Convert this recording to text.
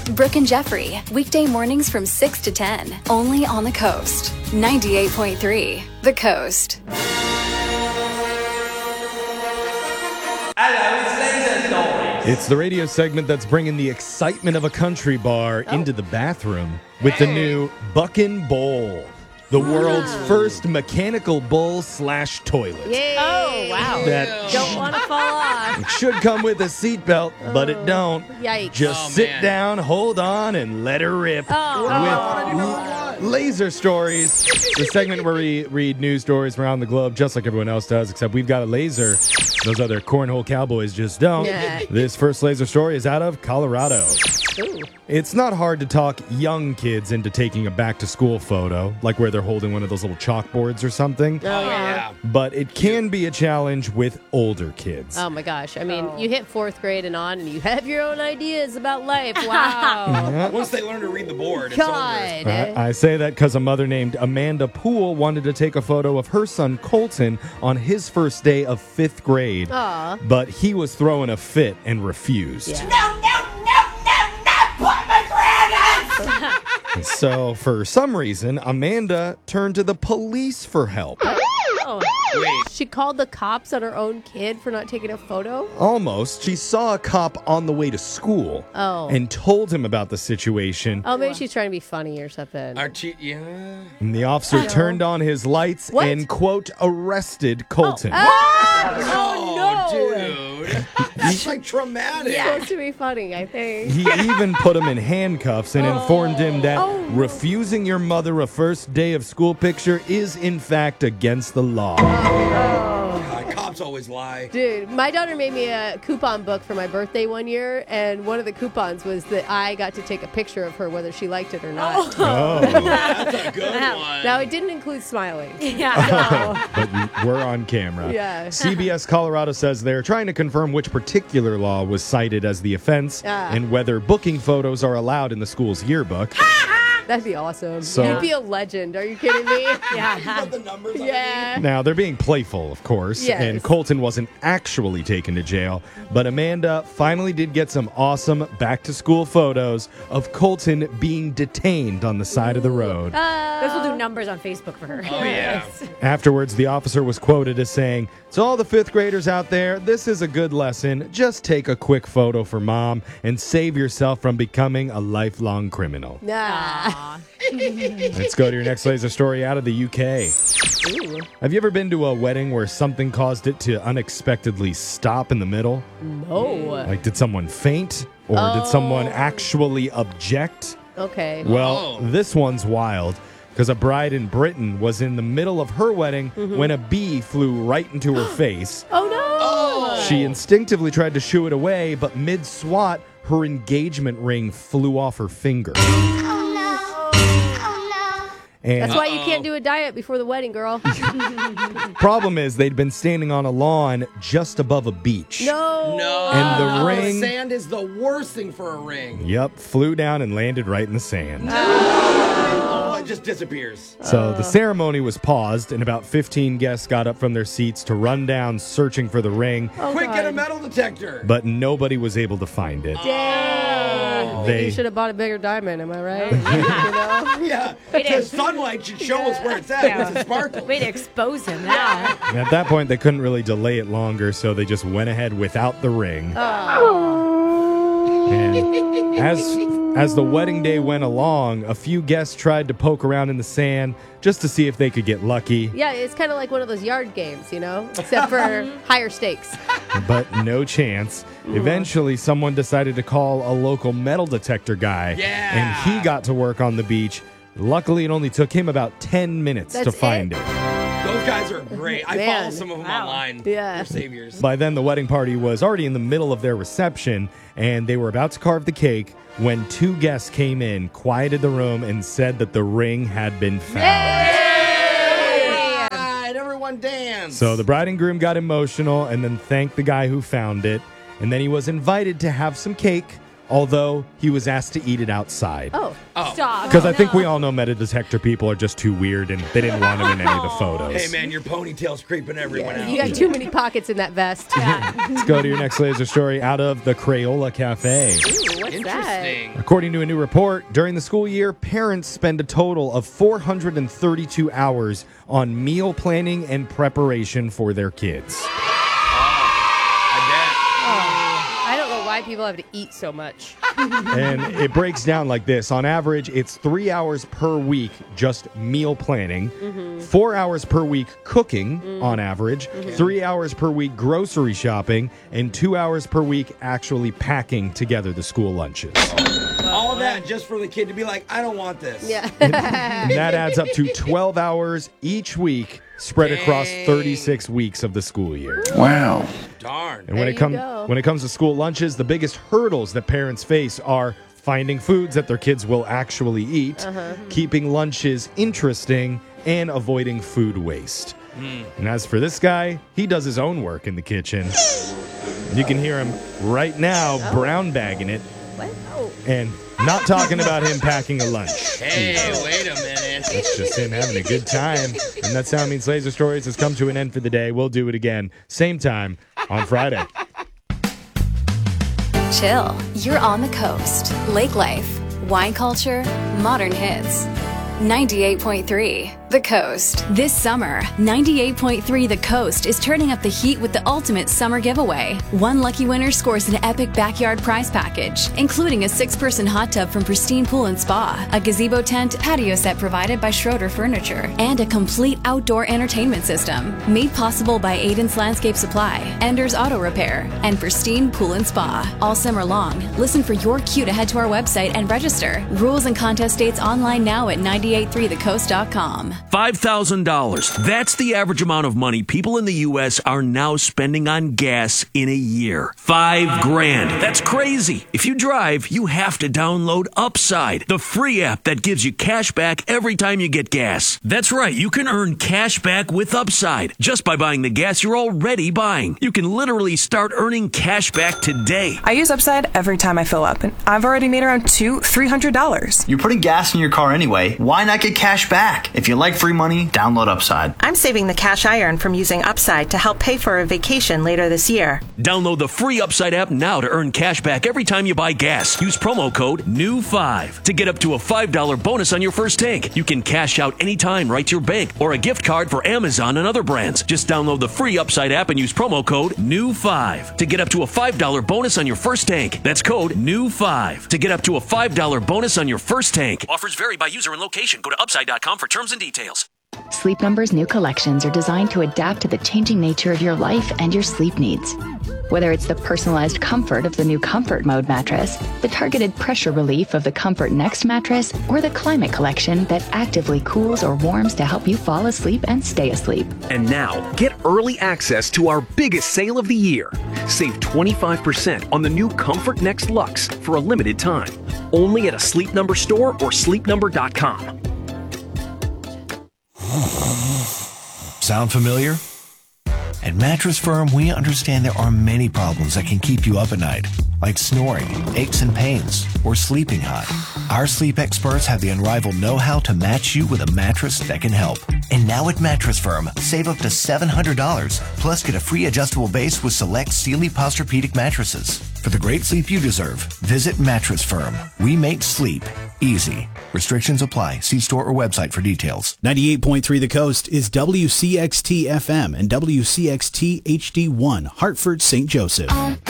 Brooke and Jeffrey, weekday mornings from 6 to 10, only on the Coast. 98.3, The Coast. It's the radio segment that's bringing the excitement of a country bar into the bathroom with the new Buckin' Bowl, the world's first mechanical bowl / toilet. Yay. Oh, wow. That Don't want to fall off. it should come with a seatbelt, but it don't. Yikes. Just sit down, hold on, and let her rip with Laser Stories, the segment where we read news stories around the globe just like everyone else does, except we've got a laser. Those other cornhole cowboys just don't. Yeah. This first laser story is out of Colorado. Ooh. It's not hard to talk young kids into taking a back-to-school photo, like where they're holding one of those little chalkboards or something. Oh, yeah. But it can be a challenge with older kids. Oh, my gosh. I mean, you hit 4th grade and on, and you have your own ideas about life. Wow. Once they learn to read the board, it's God. over. I say that because a mother named Amanda Poole wanted to take a photo of her son Colton on his first day of 5th grade. Aw. But he was throwing a fit and refused. Yeah. So, for some reason, Amanda turned to the police for help. Oh. Wait. She called the cops on her own kid for not taking a photo? Almost. She saw a cop on the way to school and told him about the situation. Oh, maybe she's trying to be funny or something. Yeah. And the officer turned on his lights What? and, quote, arrested Colton. Oh, no. Dude. That's like traumatic. It's supposed to be funny, I think. He even put him in handcuffs and informed him that Oh. refusing your mother a first day of school picture is, in fact, against the law. God, cops always lie. Dude, my daughter made me a coupon book for my birthday one year, and one of the coupons was that I got to take a picture of her whether she liked it or not. Oh, That's a good one. Now, it didn't include smiling. but we're on camera. Yeah. CBS Colorado says they're trying to confirm which particular law was cited as the offense and whether booking photos are allowed in the school's yearbook. That'd be awesome. So- You'd be a legend. Are you kidding me? You got the numbers on Yeah. Now, they're being playful, of course, Yes. and Colton wasn't actually taken to jail, but Amanda finally did get some awesome back-to-school photos of Colton being detained on the side of the road. This will do numbers on Facebook for her. Oh, yeah. Afterwards, the officer was quoted as saying, "To all the 5th graders out there, this is a good lesson. Just take a quick photo for mom and save yourself from becoming a lifelong criminal." Nah. Let's go to your next laser story out of the UK. Ooh. Have you ever been to a wedding where something caused it to unexpectedly stop in the middle? No. Like, did someone faint? Or did someone actually object? Okay. Well, this one's wild. Because a bride in Britain was in the middle of her wedding when a bee flew right into her face. Oh, no. She instinctively tried to shoo it away, but mid-swat, her engagement ring flew off her finger. And That's why you can't do a diet before the wedding, girl. problem is, they'd been standing on a lawn just above a beach. No. No. And the ring- Sand is the worst thing for a ring. Yep, flew down and landed right in the sand. Oh, it just disappears. So the ceremony was paused, and about 15 guests got up from their seats to run down searching for the ring, Oh, Quick, God. get a metal detector. but nobody was able to find it. Dang. Maybe They- you should have bought a bigger diamond, am I right? You know? Yeah, the sunlight should show us where it's at. Yeah. It's sparkling. Way to expose him now. And at that point, they couldn't really delay it longer, so they just went ahead without the ring. And as the wedding day went along, a few guests tried to poke around in the sand just to see if they could get lucky, Yeah, it's kind of like one of those yard games, you know, except for higher stakes. but no chance. Eventually, someone decided to call a local metal detector guy, Yeah. and he got to work on the beach. Luckily, it only took him about 10 minutes to That's find it. Those guys are great. I Man. follow some of them Wow. online. Yeah. They're saviors. By then, the wedding party was already in the middle of their reception, and they were about to carve the cake when two guests came in, quieted the room, and said that the ring had been found. All right, everyone dance. So the bride and groom got emotional and then thanked the guy who found it. And then he was invited to have some cake although he was asked to eat it outside. Oh. Stop. Because I think we all know metal detector people are just too weird and they didn't want him in any of the photos. Hey, man, your ponytail's creeping everyone out. You got too many pockets in that vest. Let's go to your next laser story out of the Crayola Cafe. Ooh, what's Interesting. According to a new report, during the school year, parents spend a total of 432 hours on meal planning and preparation for their kids. I don't know why people have to eat so much. And it breaks down like this. On average, it's 3 hours per week just meal planning, 4 hours per week cooking on average, 3 hours per week grocery shopping, and 2 hours per week actually packing together the school lunches. All of that just for the kid to be like, I don't want this. Yeah. And that adds up to 12 hours each week spread across 36 weeks of the school year. Wow. Darn. And when There it comes you go. when it comes to school lunches, the biggest hurdles that parents face are finding foods that their kids will actually eat, keeping lunches interesting, and avoiding food waste. And as for this guy, he does his own work in the kitchen. You can hear him right now brown bagging it What? Oh. and not talking about him packing a lunch. Hey, wait a minute. It's just him having a good time. And that sound means Laser Stories has come to an end for the day. We'll do it again, same time on Friday. Chill. You're on the coast. Lake life, wine culture, modern hits. 98.3 The Coast. This summer, 98.3 The Coast is turning up the heat with the ultimate summer giveaway. One lucky winner scores an epic backyard prize package, including a 6-person hot tub from Pristine Pool and Spa, a gazebo tent, patio set provided by Schroeder Furniture, and a complete outdoor entertainment system. Made possible by Aiden's Landscape Supply, Ender's Auto Repair, and Pristine Pool and Spa. All summer long, listen for your cue to head to our website and register. Rules and contest dates online now at 983thecoast.com. $5,000. That's the average amount of money people in the U.S. are now spending on gas in a year. $5,000. That's crazy. If you drive, you have to download Upside, the free app that gives you cash back every time you get gas. That's right. You can earn cash back with Upside just by buying the gas you're already buying. You can literally start earning cash back today. I use Upside every time I fill up, and I've already made around $200-$300. You're putting gas in your car anyway. Why not get cash back? If you like free money, download Upside. I'm saving the cash I earn from using Upside to help pay for a vacation later this year. Download the free Upside app now to earn cash back every time you buy gas. Use promo code NEW5 to get up to a $5 bonus on your first tank. You can cash out anytime right to your bank or a gift card for Amazon and other brands. Just download the free Upside app and use promo code NEW5 to get up to a $5 bonus on your first tank. That's code NEW5 to get up to a $5 bonus on your first tank. Offers vary by user and location. Go to upside.com for terms and details. Sleep Number's new collections are designed to adapt to the changing nature of your life and your sleep needs. Whether it's the personalized comfort of the new Comfort Mode mattress, the targeted pressure relief of the Comfort Next mattress, or the Climate Collection that actively cools or warms to help you fall asleep and stay asleep. And now, get early access to our biggest sale of the year. Save 25% on the new Comfort Next Luxe for a limited time. Only at a Sleep Number store or sleepnumber.com. Sound familiar? At Mattress Firm, we understand there are many problems that can keep you up at night, like snoring, aches and pains, or sleeping hot. Our sleep experts have the unrivaled know-how to match you with a mattress that can help. And now at Mattress Firm, save up to $700, plus get a free adjustable base with select Sealy Posturepedic mattresses. For the great sleep you deserve, visit Mattress Firm. We make sleep easy. Restrictions apply. See store or website for details. 98.3 The Coast is WCXT FM and WCXT HD1, Hartford, St. Joseph.